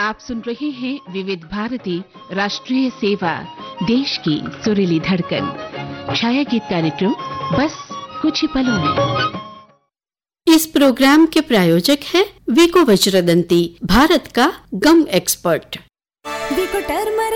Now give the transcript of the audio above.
आप सुन रहे हैं विविध भारती राष्ट्रीय सेवा, देश की सुरीली धड़कन। छाया गीत कार्यक्रम बस कुछ ही पलों में। इस प्रोग्राम के प्रायोजक है विको वज्रदंती, भारत का गम एक्सपर्ट।